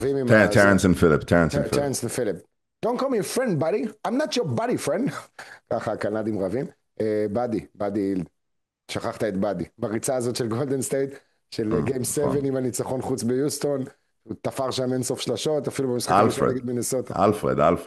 טרנס אנד פיליפ, טרנס אנד פיליפ. טרנס ופיליפ. Don't call me a friend, buddy. I'm not your buddy, friend. ככה הקנדים רבים. באדי, שכחת את באדי. בריצה הזאת של גולדן סטייט, של גיים 7 עם הניצחון חוץ ביוסטון, הוא תפר שם אינסוף שלשות, אפילו במשחק הראשון נגד מינסוטה. אלפרד.